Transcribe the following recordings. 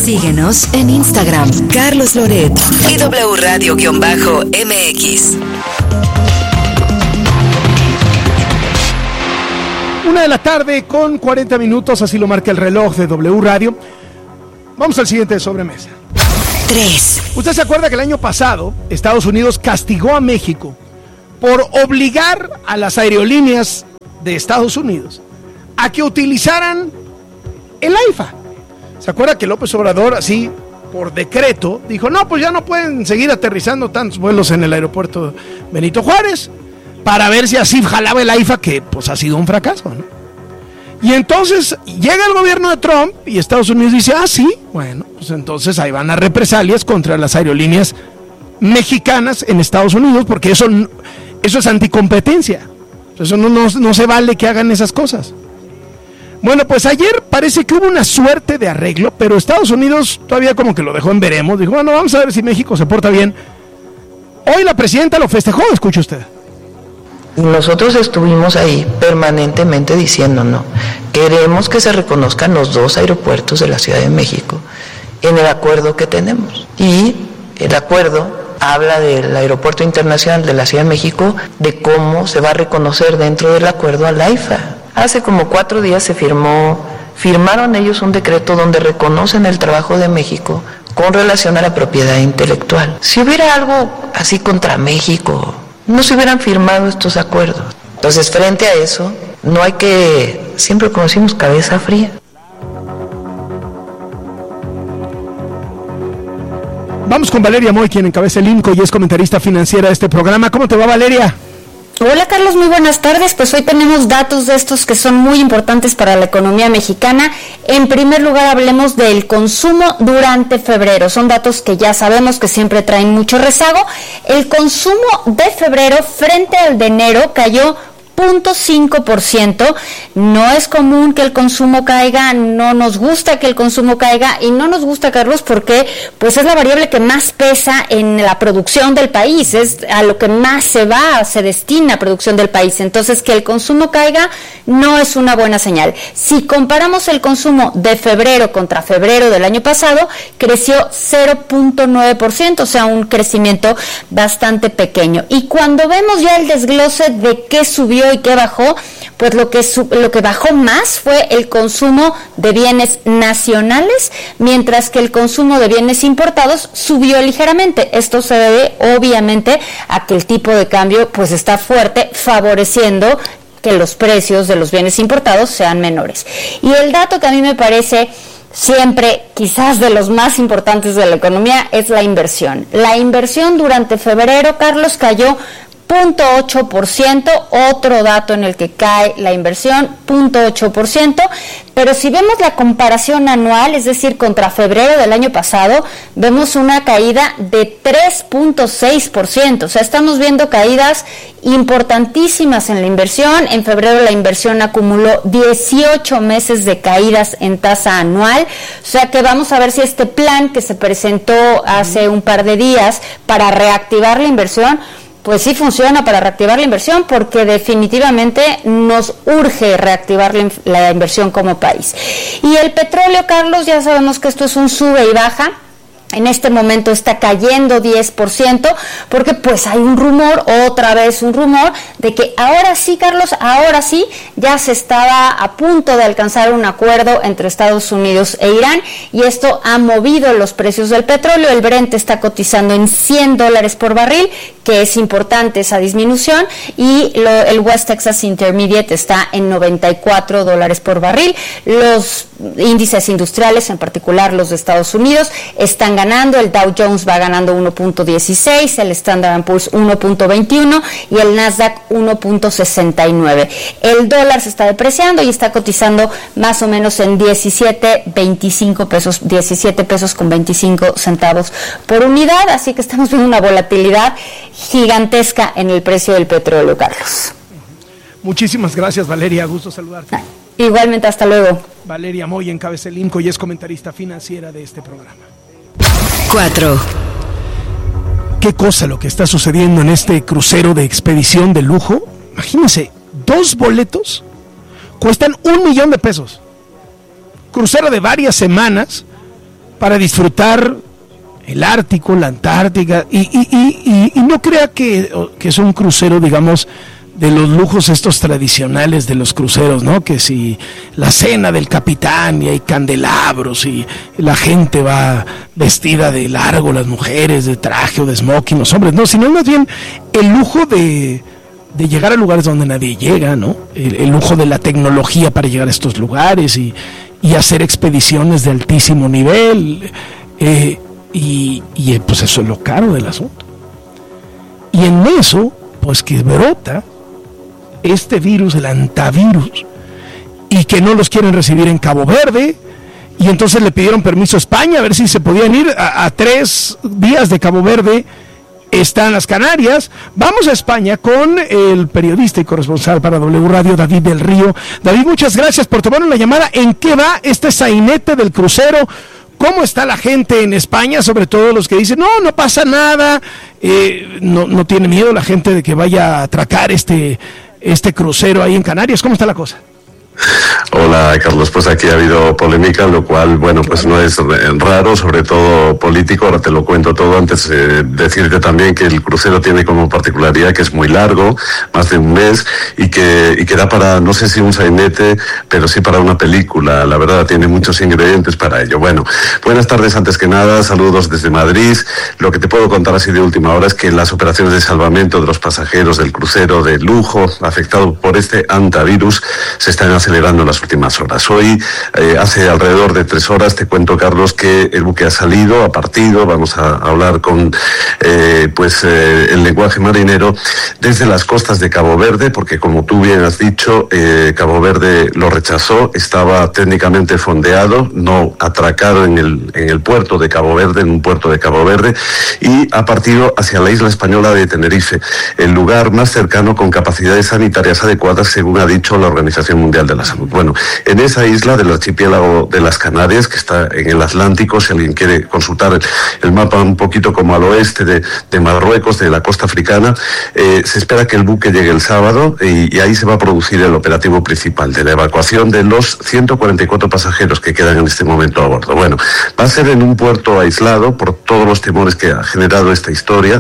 Síguenos en Instagram, Carlos Loret y W Radio-MX. 1:40 p.m, así lo marca el reloj de W Radio. Vamos al siguiente de sobremesa. 3. ¿Usted se acuerda que el año pasado Estados Unidos castigó a México por obligar a las aerolíneas de Estados Unidos a que utilizaran el AIFA? ¿Se acuerda que López Obrador, así por decreto, dijo, no, pues ya no pueden seguir aterrizando tantos vuelos en el aeropuerto Benito Juárez, para ver si así jalaba el AIFA, que pues ha sido un fracaso, ¿no? Y entonces llega el gobierno de Trump y Estados Unidos dice, sí, bueno, pues entonces ahí van las represalias contra las aerolíneas mexicanas en Estados Unidos, porque eso es anticompetencia. Eso no se vale que hagan esas cosas. Bueno, pues ayer parece que hubo una suerte de arreglo, pero Estados Unidos todavía como que lo dejó en veremos. Dijo, bueno, vamos a ver si México se porta bien. Hoy la presidenta lo festejó, escuche usted. Y nosotros estuvimos ahí permanentemente diciendo, no, queremos que se reconozcan los dos aeropuertos de la Ciudad de México en el acuerdo que tenemos. Y el acuerdo habla del Aeropuerto Internacional de la Ciudad de México, de cómo se va a reconocer dentro del acuerdo al AIFA. Hace como 4 días firmaron ellos un decreto donde reconocen el trabajo de México con relación a la propiedad intelectual. Si hubiera algo así contra México, no se hubieran firmado estos acuerdos. Entonces, frente a eso, no hay que, siempre como decimos, cabeza fría. Vamos con Valeria Moy, quien encabeza el INCO y es comentarista financiera de este programa. ¿Cómo te va, Valeria? Hola Carlos, muy buenas tardes. Pues hoy tenemos datos de estos que son muy importantes para la economía mexicana. En primer lugar, hablemos del consumo durante febrero. Son datos que ya sabemos que siempre traen mucho rezago. El consumo de febrero frente al de enero cayó 0.5%. No es común que el consumo caiga, no nos gusta que el consumo caiga y no nos gusta, Carlos, porque pues es la variable que más pesa en la producción del país, es a lo que más se destina a producción del país. Entonces, que el consumo caiga no es una buena señal. Si comparamos el consumo de febrero contra febrero del año pasado, creció 0.9%, o sea, un crecimiento bastante pequeño. Y cuando vemos ya el desglose de qué subió y qué bajó, pues lo que bajó más fue el consumo de bienes nacionales, mientras que el consumo de bienes importados subió ligeramente. Esto se debe obviamente a que el tipo de cambio pues está fuerte, favoreciendo que los precios de los bienes importados sean menores. Y el dato que a mí me parece siempre quizás de los más importantes de la economía es la inversión. La inversión durante febrero, Carlos, cayó 0.8%, otro dato en el que cae la inversión, 0.8%, pero si vemos la comparación anual, es decir, contra febrero del año pasado, vemos una caída de 3.6%, o sea, estamos viendo caídas importantísimas en la inversión. En febrero la inversión acumuló 18 meses de caídas en tasa anual, o sea que vamos a ver si este plan que se presentó hace un par de días para reactivar la inversión, pues sí funciona para reactivar la inversión, porque definitivamente nos urge reactivar la inversión como país. Y el petróleo, Carlos, ya sabemos que esto es un sube y baja. En este momento está cayendo 10%, porque pues hay un rumor, otra vez un rumor, de que ahora sí, Carlos, ahora sí, ya se estaba a punto de alcanzar un acuerdo entre Estados Unidos e Irán, y esto ha movido los precios del petróleo. El Brent está cotizando en $100 por barril, que es importante esa disminución, y el West Texas Intermediate está en $94 por barril. Los índices industriales, en particular los de Estados Unidos, están ganando. El Dow Jones va ganando 1.16, el Standard & Poor's 1.21 y el Nasdaq 1.69. El dólar se está depreciando y está cotizando más o menos en 17.25 pesos, 17 pesos con 25 centavos por unidad, así que estamos viendo una volatilidad gigantesca en el precio del petróleo, Carlos. Muchísimas gracias, Valeria, gusto saludarte. Igualmente, hasta luego. Valeria Moy encabeza el INCO y es comentarista financiera de este programa. 4. ¿Qué cosa lo que está sucediendo en este crucero de expedición de lujo? Imagínense, 2 boletos cuestan $1,000,000. Crucero de varias semanas para disfrutar el Ártico, la Antártica, y no crea que es un crucero, digamos, de los lujos estos tradicionales de los cruceros, ¿no? Que si la cena del capitán y hay candelabros y la gente va vestida de largo, las mujeres de traje o de smoking, los hombres, no, sino más bien el lujo de llegar a lugares donde nadie llega, ¿no? El lujo de la tecnología para llegar a estos lugares y hacer expediciones de altísimo nivel, y pues eso es lo caro del asunto. Y en eso, pues que brota este virus, el antivirus, y que no los quieren recibir en Cabo Verde, y entonces le pidieron permiso a España a ver si se podían ir a 3 días de Cabo Verde. Están las Canarias. Vamos a España con el periodista y corresponsal para W Radio, David del Río. David, muchas gracias por tomar una llamada. ¿En qué va este sainete del crucero? ¿Cómo está la gente en España? Sobre todo los que dicen, no pasa nada, no tiene miedo la gente de que vaya a atracar este crucero ahí en Canarias. ¿Cómo está la cosa? Hola, Carlos, pues aquí ha habido polémica, lo cual, bueno, pues no es raro, sobre todo político. Ahora te lo cuento todo. Antes decirte también que el crucero tiene como particularidad que es muy largo, más de un mes, y que da para, no sé si un sainete, pero sí para una película. La verdad, tiene muchos ingredientes para ello. Bueno, buenas tardes antes que nada, saludos desde Madrid. Lo que te puedo contar así de última hora es que las operaciones de salvamento de los pasajeros del crucero de lujo afectado por este antivirus se están acelerando en las últimas horas. Hoy, hace alrededor de 3 horas, te cuento, Carlos, que el buque ha salido, ha partido. Vamos a hablar con el lenguaje marinero desde las costas de Cabo Verde, porque como tú bien has dicho, Cabo Verde lo rechazó, estaba técnicamente fondeado, no atracado en el puerto de Cabo Verde, en un puerto de Cabo Verde, y ha partido hacia la isla española de Tenerife, el lugar más cercano con capacidades sanitarias adecuadas, según ha dicho la Organización Mundial de la Salud. Bueno, en esa isla del archipiélago de las Canarias, que está en el Atlántico, si alguien quiere consultar el mapa un poquito como al oeste de Marruecos, de la costa africana, se espera que el buque llegue el sábado y ahí se va a producir el operativo principal de la evacuación de los 144 pasajeros que quedan en este momento a bordo. Bueno, va a ser en un puerto aislado por todos los temores que ha generado esta historia,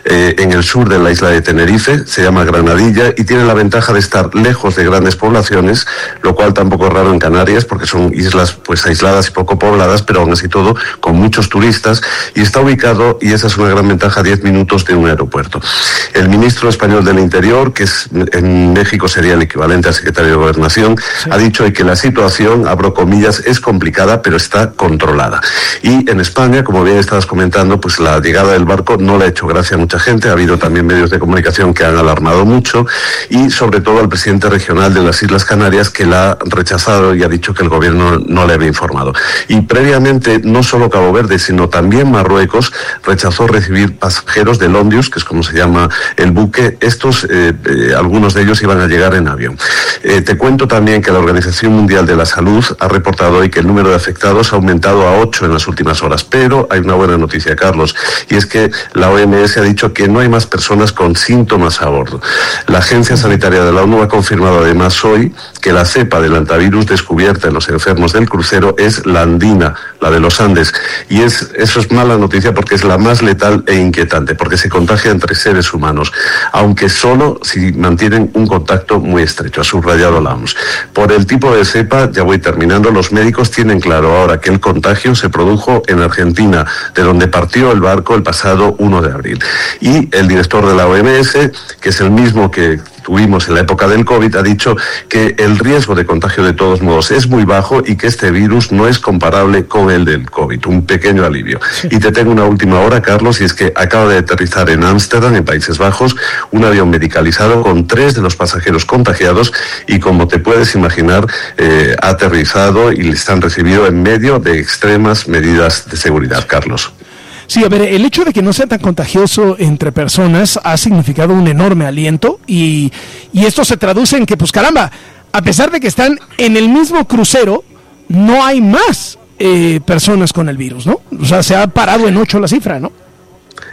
en el sur de la isla de Tenerife. Se llama Granadilla y tiene la ventaja de estar lejos de grandes poblaciones, lo cual tampoco es raro en Canarias porque son islas pues aisladas y poco pobladas, pero aún así todo con muchos turistas, y está ubicado, y esa es una gran ventaja, a 10 minutos de un aeropuerto. El ministro español del Interior, que en México sería el equivalente al secretario de Gobernación, sí, ha dicho que la situación, abro comillas, es complicada pero está controlada. Y en España, como bien estabas comentando, pues la llegada del barco no le ha hecho gracia a mucha gente. Ha habido también medios de comunicación que han alarmado mucho, y sobre todo al presidente regional de las Islas Canarias, que la ha rechazado y ha dicho que el gobierno no le había informado. Y previamente, no solo Cabo Verde, sino también Marruecos rechazó recibir pasajeros del Ondius, que es como se llama el buque. Estos, algunos de ellos iban a llegar en avión. Te cuento también que la Organización Mundial de la Salud ha reportado hoy que el número de afectados ha aumentado a 8 en las últimas horas. Pero hay una buena noticia, Carlos, y es que la OMS ha dicho que no hay más personas con síntomas a bordo. La Agencia Sanitaria de la ONU ha confirmado además hoy que la cepa del antivirus descubierta en los enfermos del crucero es la andina, la de los Andes, y eso es mala noticia porque es la más letal e inquietante, porque se contagia entre seres humanos, aunque solo si mantienen un contacto muy estrecho, ha subrayado la OMS. Por el tipo de cepa, ya voy terminando, los médicos tienen claro ahora que el contagio se produjo en Argentina, de donde partió el barco el pasado 1 de abril. Y el director de la OMS, que es el mismo que tuvimos en la época del COVID, ha dicho que el riesgo de contagio de todos modos es muy bajo y que este virus no es comparable con el del COVID. Un pequeño alivio. Sí. Y te tengo una última hora, Carlos, y es que acaba de aterrizar en Ámsterdam, en Países Bajos, un avión medicalizado con 3 de los pasajeros contagiados, y como te puedes imaginar, ha aterrizado y les han recibido en medio de extremas medidas de seguridad, Carlos. Sí, a ver, el hecho de que no sea tan contagioso entre personas ha significado un enorme aliento, y esto se traduce en que, pues caramba, a pesar de que están en el mismo crucero, no hay más personas con el virus, ¿no? O sea, se ha parado en 8 la cifra, ¿no?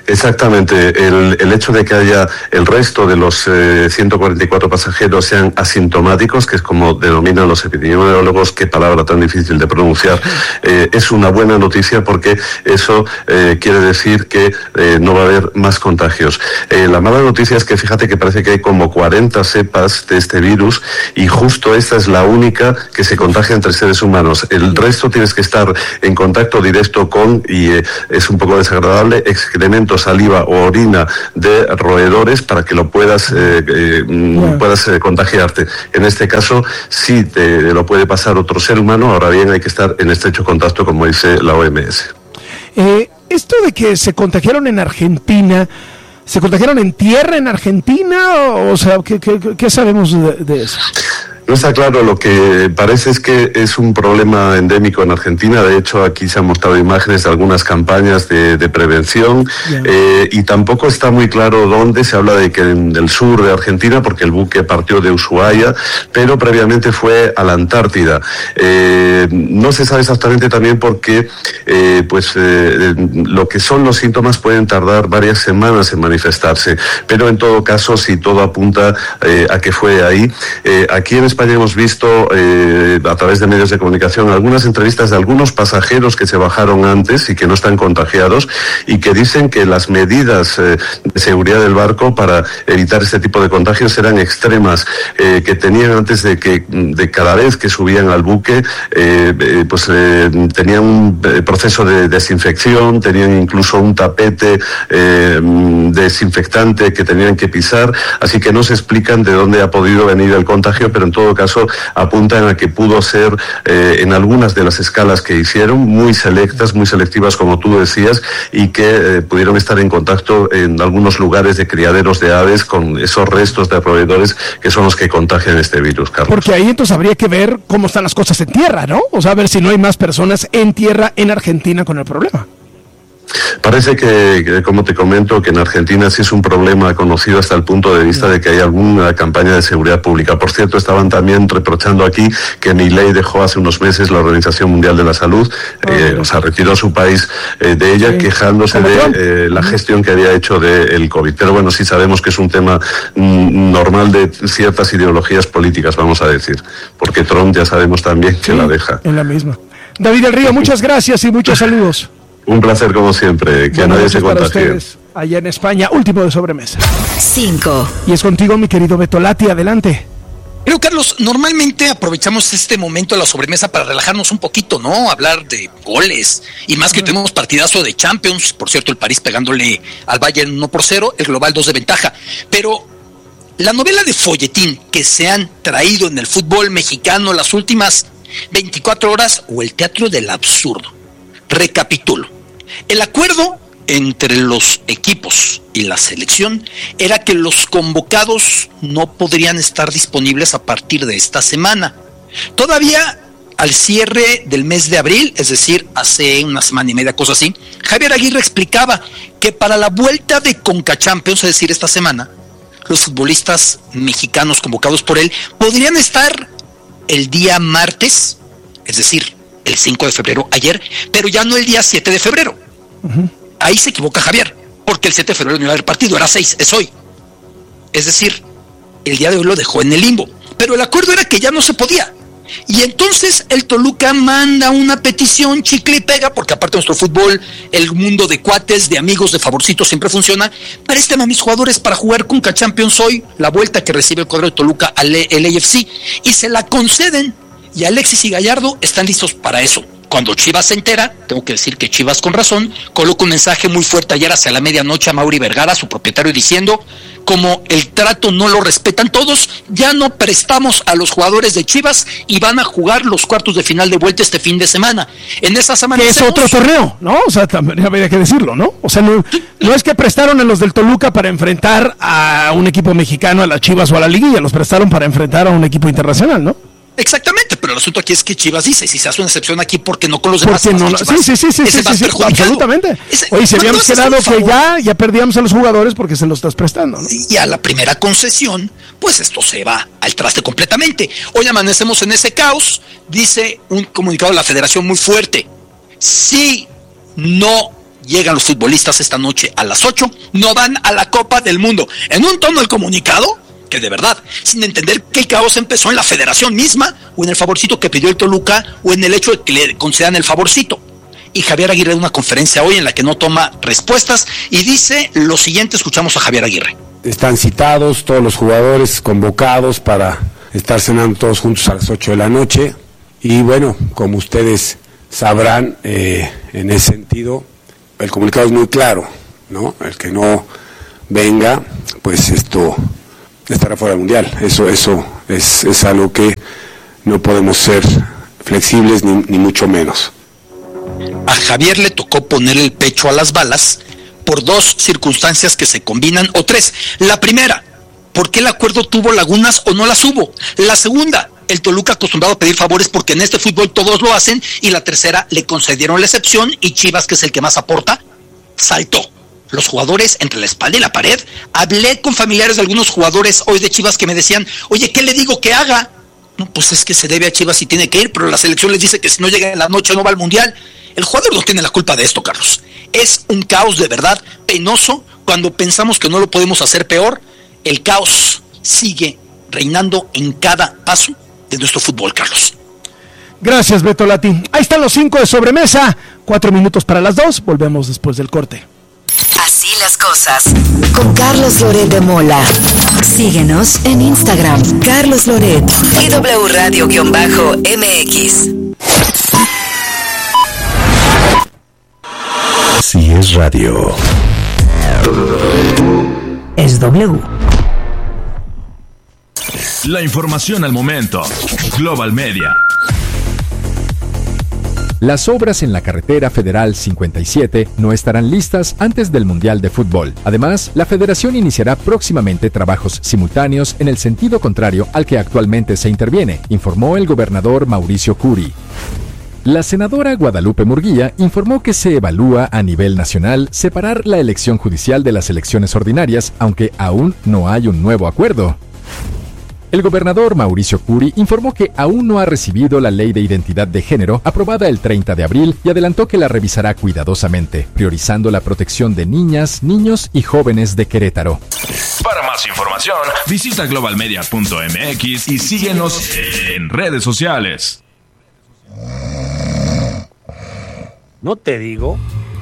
Exactamente, el hecho de que haya el resto de los 144 pasajeros sean asintomáticos, que es como denominan los epidemiólogos, qué palabra tan difícil de pronunciar, es una buena noticia porque eso quiere decir que no va a haber más contagios. La mala noticia es que fíjate que parece que hay como 40 cepas de este virus y justo esta es la única que se contagia entre seres humanos. El resto tienes que estar en contacto directo con, y es un poco desagradable, excrementos, saliva o orina de roedores para que lo puedas contagiarte. En este caso sí te lo puede pasar otro ser humano, ahora bien hay que estar en estrecho contacto, como dice la OMS. Esto de que se contagiaron en Argentina, ¿se contagiaron en tierra en Argentina? O sea, ¿qué sabemos de eso? No está claro, lo que parece es que es un problema endémico en Argentina. De hecho, aquí se han mostrado imágenes de algunas campañas de prevención, y tampoco está muy claro dónde. Se habla de que en el sur de Argentina, porque el buque partió de Ushuaia, pero previamente fue a la Antártida. No se sabe exactamente también porque lo que son los síntomas pueden tardar varias semanas en manifestarse, pero en todo caso, si todo apunta a que fue ahí. Aquí en España hemos visto a través de medios de comunicación algunas entrevistas de algunos pasajeros que se bajaron antes y que no están contagiados y que dicen que las medidas de seguridad del barco para evitar este tipo de contagios eran extremas, que tenían antes de cada vez que subían al buque tenían un proceso de desinfección, tenían incluso un tapete desinfectante que tenían que pisar, así que no se explican de dónde ha podido venir el contagio, pero en todo caso apuntan a que pudo ser en algunas de las escalas que hicieron, muy selectas, muy selectivas como tú decías, y que pudieron estar en contacto en algunos lugares de criaderos de aves con esos restos de roedores que son los que contagian este virus, Carlos. Porque ahí entonces habría que ver cómo están las cosas en tierra, ¿no? O sea, a ver si no hay más personas en tierra en Argentina con el problema. Parece que, como te comento, que en Argentina sí es un problema conocido hasta el punto de vista de que hay alguna campaña de seguridad pública. Por cierto, estaban también reprochando aquí que Milei dejó hace unos meses la Organización Mundial de la Salud, retiró a su país de ella, quejándose de la gestión que había hecho del COVID. Pero bueno, sí sabemos que es un tema normal de ciertas ideologías políticas, vamos a decir, porque Trump ya sabemos también que la deja. En la misma. David del Río, muchas gracias y muchos saludos. Un placer como siempre, que nadie se contagie. Allá en España, último de sobremesa. 5. Y es contigo, mi querido Beto Lati, adelante. Pero Carlos, normalmente aprovechamos este momento de la sobremesa para relajarnos un poquito, ¿no? Hablar de goles, y más que tenemos partidazo de Champions, por cierto, el París pegándole al Bayern 1-0, el global 2 de ventaja. Pero la novela de folletín que se han traído en el fútbol mexicano las últimas 24 horas, o el teatro del absurdo. Recapitulo. El acuerdo entre los equipos y la selección era que los convocados no podrían estar disponibles a partir de esta semana. Todavía al cierre del mes de abril, es decir, hace una semana y media, cosa así, Javier Aguirre explicaba que para la vuelta de Conca Champions, es decir, esta semana, los futbolistas mexicanos convocados por él podrían estar el día martes, es decir, el 5 de febrero, ayer, pero ya no el día 7 de febrero. Ahí se equivoca Javier, porque el 7 de febrero no iba a haber partido, era 6, es hoy. Es decir, el día de hoy lo dejó en el limbo, pero el acuerdo era que ya no se podía. Y entonces el Toluca manda una petición, chicle y pega, porque aparte de nuestro fútbol, el mundo de cuates, de amigos, de favorcitos siempre funciona. Préstame a mis jugadores para jugar Conca Champions hoy, la vuelta que recibe el cuadro de Toluca al AFC, y se la conceden. Y Alexis y Gallardo están listos para eso. Cuando Chivas se entera, tengo que decir que Chivas con razón, coloca un mensaje muy fuerte ayer hacia la medianoche a Mauri Vergara, su propietario, diciendo, como el trato no lo respetan todos, ya no prestamos a los jugadores de Chivas y van a jugar los cuartos de final de vuelta este fin de semana. En esa semana es otro torneo, ¿no? O sea, también habría que decirlo, ¿no? O sea, no es que prestaron a los del Toluca para enfrentar a un equipo mexicano, a las Chivas o a la Liguilla, los prestaron para enfrentar a un equipo internacional, ¿no? Exactamente, pero el asunto aquí es que Chivas dice, si se hace una excepción aquí, ¿por qué no con los demás? Sí, absolutamente. Oye, si habíamos quedado que ya perdíamos a los jugadores porque se los estás prestando, ¿no? Y a la primera concesión, pues esto se va al traste completamente. Hoy amanecemos en ese caos, dice un comunicado de la Federación muy fuerte. Si no llegan los futbolistas esta noche a las 8, no van a la Copa del Mundo. En un tono del comunicado, que de verdad, sin entender que el caos empezó en la federación misma, o en el favorcito que pidió el Toluca, o en el hecho de que le concedan el favorcito. Y Javier Aguirre da una conferencia hoy en la que no toma respuestas y dice lo siguiente, escuchamos a Javier Aguirre. Están citados todos los jugadores convocados para estar cenando todos juntos a las 8 de la noche. Y bueno, como ustedes sabrán, en ese sentido, el comunicado es muy claro, ¿no? El que no venga, pues esto estará fuera del Mundial. Eso es algo que no podemos ser flexibles ni mucho menos. A Javier le tocó poner el pecho a las balas por dos circunstancias que se combinan, o tres. La primera, ¿por qué el acuerdo tuvo lagunas o no las hubo? La segunda, el Toluca acostumbrado a pedir favores porque en este fútbol todos lo hacen. Y la tercera, le concedieron la excepción y Chivas, que es el que más aporta, saltó. Los jugadores entre la espalda y la pared. Hablé con familiares de algunos jugadores hoy de Chivas que me decían, oye, ¿qué le digo que haga? No, pues es que se debe a Chivas y tiene que ir, pero la selección les dice que si no llega en la noche no va al Mundial. El jugador no tiene la culpa de esto, Carlos. Es un caos de verdad penoso. Cuando pensamos que no lo podemos hacer peor, el caos sigue reinando en cada paso de nuestro fútbol, Carlos. Gracias, Beto Lati. Ahí están los 5 de sobremesa. 4 minutos para las 2. Volvemos después del corte. Así las cosas. Con Carlos Loret de Mola. Síguenos en Instagram. Carlos Loret. Y W Radio-MX. Si es radio, es W. La información al momento. Global Media. Las obras en la carretera federal 57 no estarán listas antes del Mundial de Fútbol. Además, la Federación iniciará próximamente trabajos simultáneos en el sentido contrario al que actualmente se interviene, informó el gobernador Mauricio Curi. La senadora Guadalupe Murguía informó que se evalúa a nivel nacional separar la elección judicial de las elecciones ordinarias, aunque aún no hay un nuevo acuerdo. El gobernador Mauricio Curi informó que aún no ha recibido la Ley de Identidad de Género aprobada el 30 de abril y adelantó que la revisará cuidadosamente, priorizando la protección de niñas, niños y jóvenes de Querétaro. Para más información, visita globalmedia.mx y síguenos en redes sociales. ¿No te digo?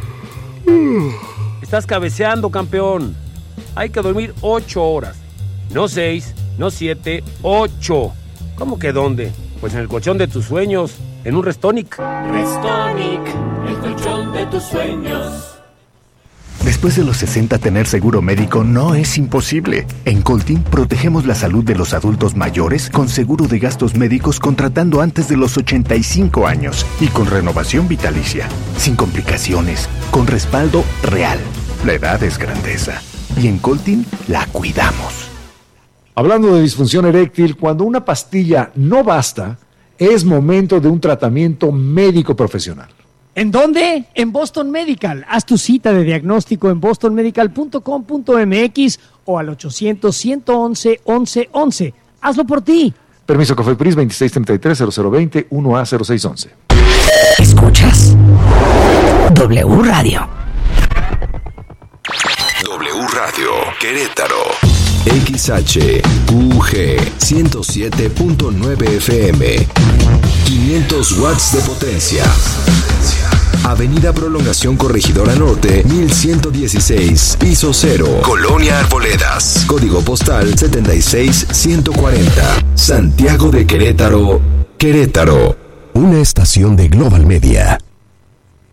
Estás cabeceando, campeón. Hay que dormir 8 horas. No 6, no 7, 8. ¿Cómo que dónde? Pues en el colchón de tus sueños, en un Restonic. Restonic, el colchón de tus sueños. Después de los 60, tener seguro médico no es imposible. En Coltin protegemos la salud de los adultos mayores con seguro de gastos médicos contratando antes de los 85 años y con renovación vitalicia, sin complicaciones, con respaldo real. La edad es grandeza y en Coltin la cuidamos. Hablando de disfunción eréctil, cuando una pastilla no basta, es momento de un tratamiento médico profesional. ¿En dónde? En Boston Medical. Haz tu cita de diagnóstico en bostonmedical.com.mx o al 800-111-1111. Hazlo por ti. Permiso COFEPRIS 2633-0020 1A0611. Escuchas W Radio. W Radio Querétaro. XHUG 107.9 FM. 500 watts de potencia. Avenida Prolongación Corregidora Norte, 1116, piso 0, Colonia Arboledas, código postal 76140, Santiago de Querétaro, Querétaro. Una estación de Global Media.